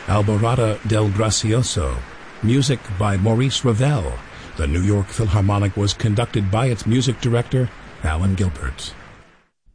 Alborada del Gracioso. Music by Maurice Ravel. The New York Philharmonic was conducted by its music director, Alan Gilbert.